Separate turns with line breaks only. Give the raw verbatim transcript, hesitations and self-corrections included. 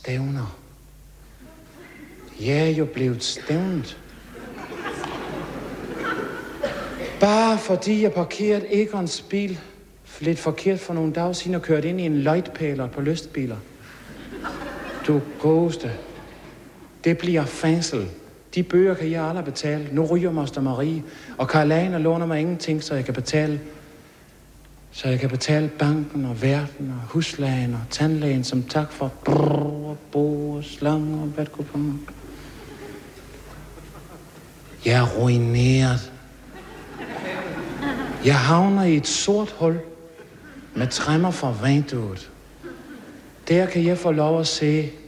stævner. Jeg er jo blevet stævnet. Bare fordi jeg parkerede Egons bil lidt forkert for nogle dage siden og kørte ind i en løjtpæler på lystbiler. Du godeste. Det bliver fængsel. De bøger kan jeg aldrig betale. Nu ryger Moster Marie, og Karl-Ane låner mig ingenting, så jeg kan betale... Så jeg kan betale banken og verden og huslægen og tandlægen som tak for brrr, bo og slange og vatkuponer. Jeg er ruineret. Jeg havner i et sort hul med træmmer fra vinduet. Der kan jeg få lov at se